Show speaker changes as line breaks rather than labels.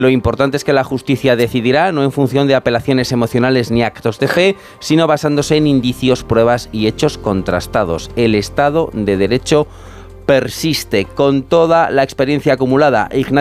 Lo importante es que la justicia decidirá, no en función de apelaciones emocionales ni actos de fe, sino basándose en indicios, pruebas y hechos contrastados. El Estado de Derecho persiste. Con toda la experiencia acumulada, Ignacio